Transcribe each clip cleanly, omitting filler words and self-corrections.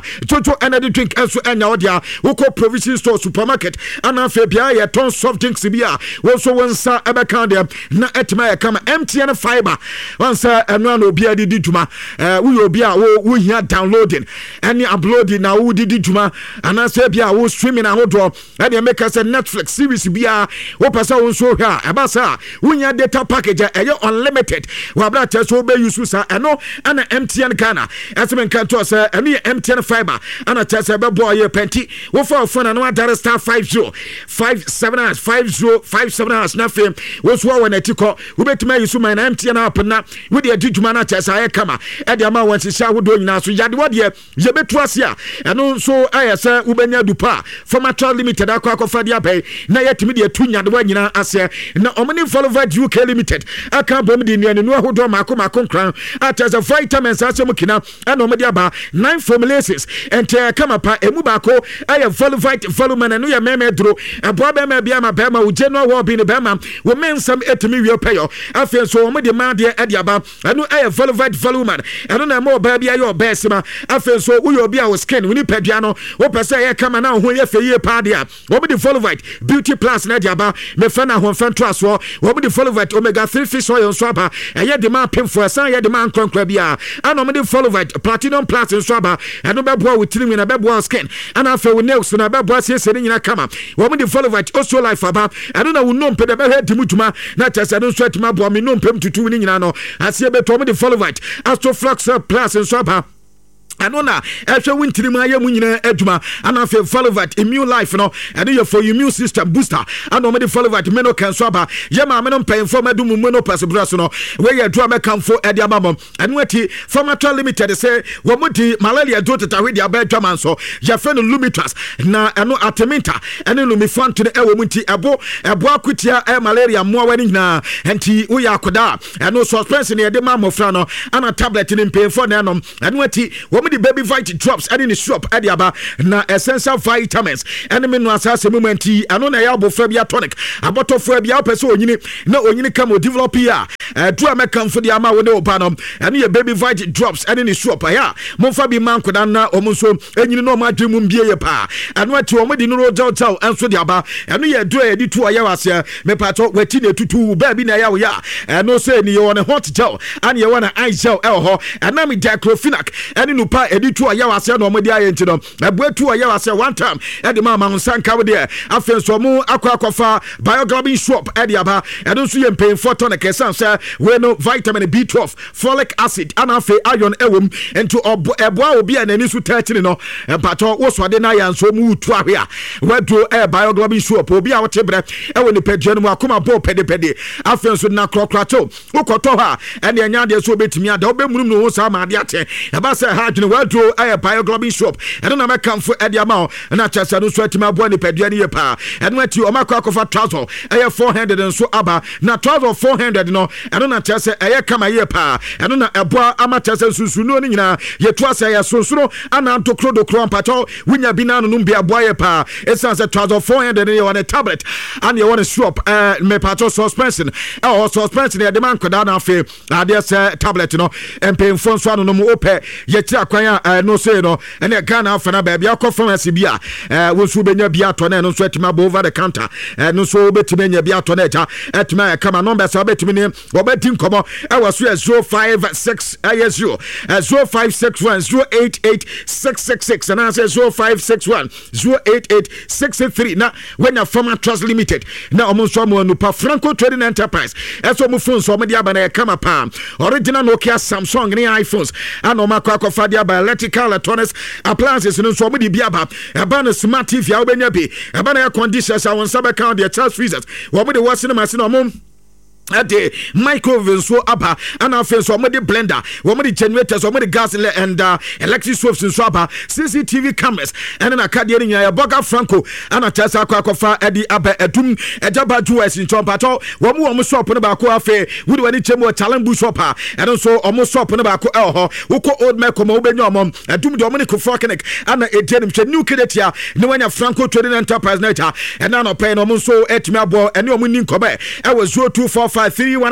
Jojo energy drink enso enya odia woko provision store supermarket ana afa bia ye ton soft drinks bia wo so wonsa ebe kan dem na etima ye kama MTN fiber wonsa eno na obi adi djuma wo obi a wo hia downloading any uploading na wo didi djuma ana se bia wo streaming ahodo e dey make us Netflix series bia wo pesa wo so hwa eba sa wo hia data package e unlimited wa bra teso be use sa eno ana MTN Ghana esmen kan to say eno MTN fiber ana tese be boy ye penti wo fa phone na wadare star 5057 5057 na fem wo so wa na tiko wo betima use my MTN app na wo de adjuma na tese aye kama e de ama wansi sha wodo nyina so yade wode ye betu ase a eno so ayese wo benya dupa formator limited akwa de abai na yetimi de atu nyade wa nyina ase na omni follow UK limited aka bom de nuane no ahodo mako kran atase vitamins asem kina ana omdi aba 9 formulations ente kama pa emu bako aye volvite volumen no ye meme dro abo be ma bia ma be ma uje no wo bi ne be ma wo mensam etimi wie peyo afen so omdi ma de ade aba anu aye volvite volumen anu na mo ba bia yo besima afen so uyo bia wo skin woni padua no wo pese ye kama na ho ye feye pa de a omdi volvite beauty plus na de aba me fa na ho fa tro aso omdi volvite omega 3 fish oil so aba eye de ma pemfo san ye de ma nkronkra bia ana omdi volvite platinum plus so aba anu be boa witiri na be boa skin ana afa wo nails na be boa sese nyina kama omdi volvite also life aba anu na wo nompe de be hedi mutuma na tese no so atima boa me nompe mtutu ni nyina no ase be to omdi volvite astroflux plus so aba anona ehwe wintiri ma ye munyina aduma ana fe Folovat immune life no ene ye for immune system booster ana me de Folovat meno kanso aba ye ma meno pen for madum meno pasbraso no we ye dua me kamfo e de amamom ene ati Formator limited say wo mudi malaria do tata we de aba dwaman so ye fe no lumitras na eno atementa ene lumifant ne e wo muti ebo akutia e malaria mo wani nyina enti wo ya akoda eno suspension ne de ma mofra no ana tablet ne pen for na enom ene ati wo the baby vitamin drops and in the shop at the aba na essential vitamins and me no asase momenti ano na ya bofra bia tonic abotofo bia pese onyini na onyini kam develop here do amekam for the ama wo ne oba no and your baby vitamin drops and in the shop ya monfa bi man koda na omunso enyini no ma dwemu mbie ye pa ano ati o modi no rojaw enso the aba ano ye do ye di tu aye wase me pato wati ne tutu ba bi na ya wo ya ano say ni ye won hot gel and ye won ice gel ho and na me diclofenac and no editu ayawase no omodi ayenti no ebuetu ayawase one time edi mama nsanka we there afenso mu akwakofa bioglobin shop edi aba edo nso ye mpem photo na kesan say we no vitamin B12 folic acid and afi iron ewom into eboa obi anani su 13 no ebato wo so de na ya nso mu utu ahwe a wedo bioglobin shop obi a wotebre ewo ni pedje no akoma bo pedepede afenso na krokrato ukoto ha ene anya de so betimi ada obemunum no sa ma de ate eba say ha wadro aye bioglobin shop eno na mekamfo edi ama na chasa no so atima bo ni pedua ni ye pa eno ati o makwa kofa trouser aye 400 nso aba na trouser 400 no eno na chasa aye kama ye pa eno na eboa ama chasa susunu ni nyina ye to asa ye sunsuno ana antokro dokro ampato winya binanu no bia boa ye pa esanse trouser 400 ni on a tablet and you want to shop me pato suspension suspension ye de man koda na afi ade se tablet no empem phone so no mo ope ye tira no say no and a Ghana fana baby akọ pharmacy bia wo so benya bia to na no so atima over the counter no so betime nya bia to na eja atima kama number so betime ni obeti nkomo e was 056 ISU 0561 088666 and answer 0561 088663 na when your former trust limited na omonso mo no pa Franco Trading Enterprise eso mo phone so mo dia ba na kama pa original Nokia Samsung ni iPhones and o makwa fadia by electrical electronics appliances no so mudi biaba eba no smart TV a obenya bi eba na air conditioners a won saba count their charge freezers wo mudi washing machine omum ade microwave so aba and afenso so mudi blender wo mudi generators wo mudi gas and electric stoves so aba CCTV cameras and na card yen ya Boga Franco and atasa akwa edi aba edum ejaba juwes in chompato wo mu shop no ba ko afa wudi wani chemo challenge shop and so omo shop no ba ko ho woko old meko ma obenya omom edum de omni ko forkenek and ejenim che new kedetia ne wanya Franco Trading Enterprise nature and na no pay no so etimi abo ene omni nkoba e was 0245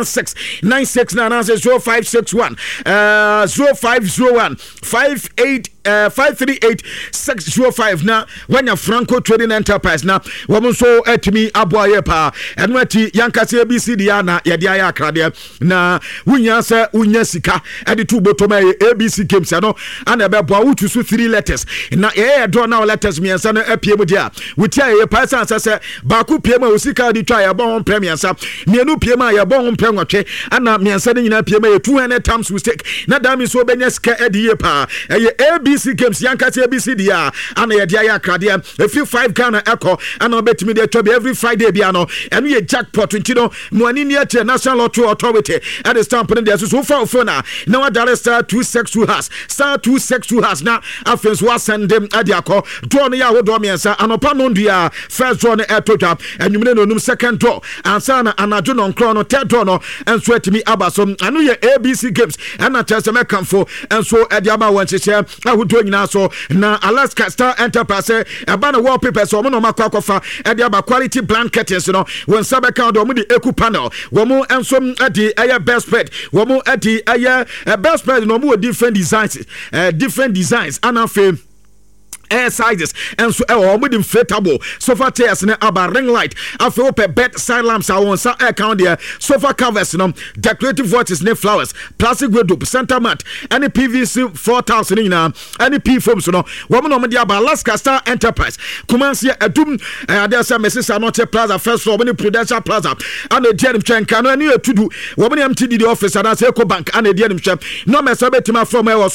316 969 0561 0501 58 538-605 na wanya Franco Trading Enterprise na wɔn nso atumi aboaye pa ɛno ati yankase ABCD ya na yɛde ayɛ akrade na wunya sɛ wunya sika ɛde tu botoma ABC games no ana ɛbɛboa wutu so 3 letters na yɛyɛ draw na letters miɛnsa no apie mu dia wutia yɛ pa sɛ baako pie ma osika de twa yɛ bɔ ho premiersa mienu pie ma yɛ bɔ ho prɛnwɔtwe ana miɛnsa no nyina pie ma yɛ 200 times mistake na dami so bɛnya sika ɛde yɛ pa ɛyɛ ABC games yankase ABCD ya ana yɛde ayɛ akrade every 5 Ghana echo ana obetimi de twa every Friday bia no ɛno yɛ jackpot ntino mo ani ni akyɛ National Lottery Authority at the stamp in there so far phone now that star 262 has star 262 has now afens was send them at the akɔ draw no ya wo draw miensa anopa no ndia first draw no etoja enwumene no num second draw ansa na anajo no nkro no third draw no enso atimi abasom anu ye ABC games ana chese mekamfo enso edi aba wan hyehyɛ ahodo nyina so na Alaska Star Enterprise eba na wallpaper so mo no makwa kofa edi aba quality blankets no won sabeka do mo di eku panel wo mo enso edi aya best spread wo mo edi aya best spread no mo different designs and fame air sizes and so with inflatable sofa chairs and a ring light after open bed side lamps I want some air count there sofa covers decorative watches ne flowers plastic wardrobe center mat any PVC 4000 in any P foams woman on the Alaska Star Enterprise Kumansi Adum there some Mrs. Anote Plaza first floor many Prudential Plaza and the Denim Chen can any to do woman MTD the office and as Eco Bank and the Denim Chen no mess up to my from was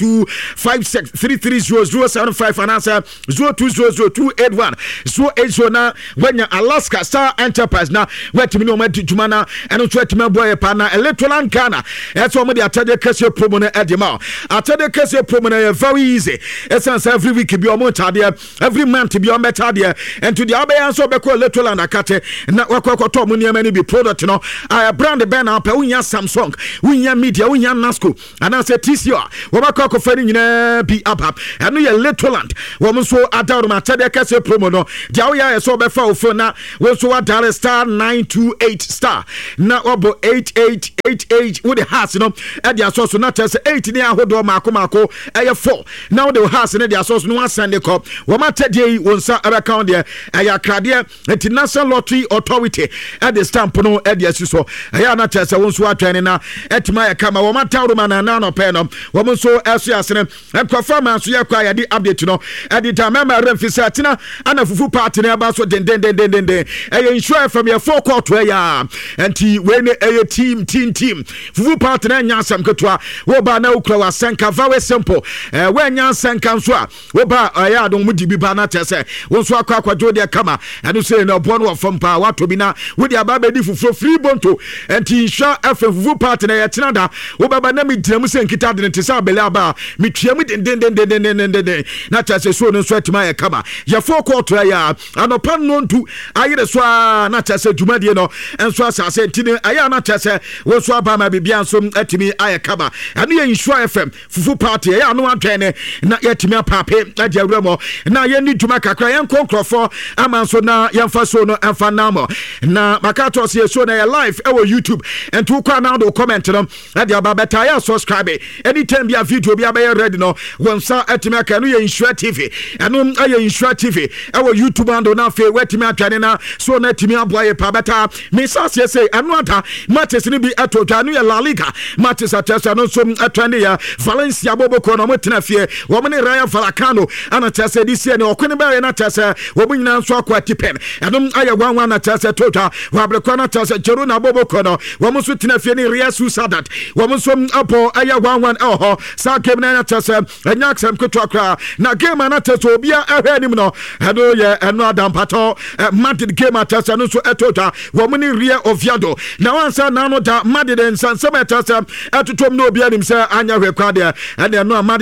0256330075 Financer 0200281080 na when Alaska Star Enterprise na wetimi no mati jumana eno twetimi boy pa na electoral Ghana that's what the atade kese promo na edema atade kese promo na very easy essence every week bi omo tade every month bi omo tade and to the abayan so be ko electoral na kate na wakokoto mo niam ni bi product no brand ben na pa unya Samsung unya media unya Nasco and I say TCR wo ba ko fa ni nyina bi up eno ye electoral woman so adawro ma tade kase promo no dia wo ya so be fa ofo na wo so adare star 928 star na obo 8888 with the house no e dia so na tese 8 ni ahodo mako eye 4 now the house ne dia so no asande ko wo ma tade yi wonsa account there aya krade International Lottery Authority at the stamp no e dia so aya na tese won so atwene na etima ya kama wo ma tawro ma na no pe no wo so aso asene enkofa man so ya kwa ya di update no edita member remfisa tina ana fufu party na ba so den eye insure from your four court ya enti we ne eye team fufu party na nya asam ketwa wo ba na ukra wa senka very simple we nya senka so a wo ba ya adon mu dibi ba na tese wo so akwajo de kama eno say na obo no from pa wato bi na wo de aba be di fufu free bonto enti insure fufu party na ya tina da wo ba na mi dinamu senkita de ntisa abele aba mi tuamu den na tese so no so atima ya kama ya four quarter ya anopa no ntu ayire so na tese dwumadie no enso asase ntine aya na tese wo so aba ma bibia nso atimi aye kama anu ya insure FM fufu party ya no adwene na yatimi apape ade awramo na ye ni dwuma kakra ye nkonkrofo ama nso na ye mfa so no emfa namo na makato se so na ya live e wo YouTube entu kwa na do comment no ade aba beta ya subscribe anytime bia video bia be ready no wonsa atimi aka no ye insure TV anu aye insure TV ewo YouTube ando na fe wetimi atwane na so na timi aboye pa beta me sase say anu ata matches ni bi atodwa anu ya La Liga matches atesa no so atwane ya Valencia boboko no motena fie wo me Rayo Vallecano ana tese disi ne okune ba na tese wo nyina nso akwa tipen anu aye 1-1 na tese tota wa brekwa na tese Jeruna boboko no wo mo so tena fie ni Real Sociedad wo mo so apo aye 1-1 oho sa game na tese enyaksem kotwa na game na tese obia ehwe anim no eno ye eno adampato Madrid game tese no so etota wo mo ni Real Oviedo na wansa na no da Madrid nsansem tese etotom no obia anim se anya hwe kwa de eno